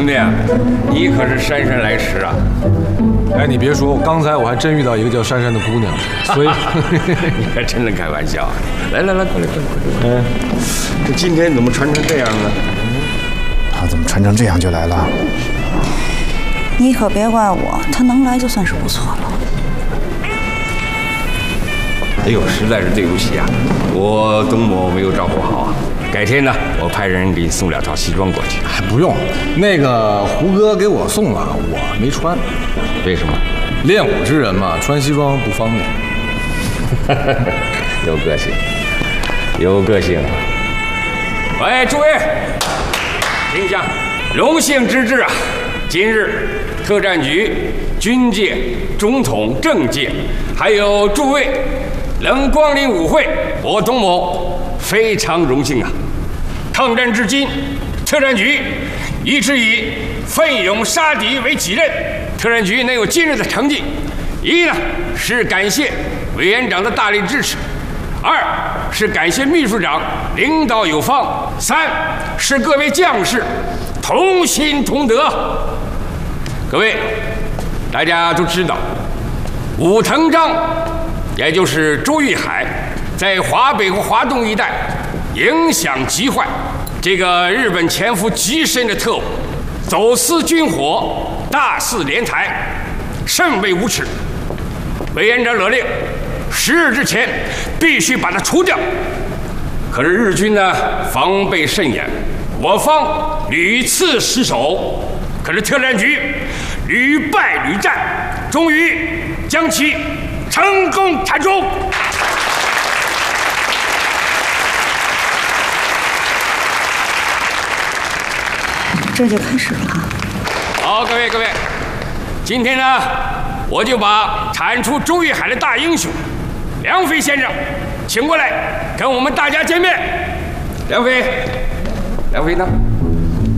兄弟，你可是姗姗来迟啊！ 哎，你别说，刚才我还真遇到一个叫珊珊的姑娘，所以你还真能开玩笑啊！来，过来。这今天怎么穿成这样呢？ 他怎么穿成这样就来了？ 你可别怪我，他能来就算是不错了。 哎呦，实在是对不起啊，我东某没有照顾好啊。改天呢，我派人给你送2套西装过去。 还不用，那个胡哥给我送了，我没穿。 为什么？ 练武之人嘛，穿西装不方便。 有个性，有个性。喂，诸位，听讲，荣幸之至啊！今日特战局、军界、中统、政界，还有诸位能光临舞会，我东某非常荣幸啊！抗战至今，特战局一直以奋勇杀敌为己任。特战局能有今日的成绩，一呢是感谢委员长的大力支持，二是感谢秘书长领导有方，三是各位将士同心同德。各位，大家都知道，武藤章，也就是周玉海，在华北和华东一带影响极坏。这个日本潜伏极深的特务，走私军火，大肆敛财，甚为无耻。委员长勒令，10日之前必须把他除掉。可是日军呢，防备甚严，我方屡次失守。可是特战局屡败屡战，终于将其成功铲除。 这就开始了。 好，各位，今天呢，我就把铲除周玉海的大英雄梁飞先生请过来，跟我们大家见面。梁飞呢？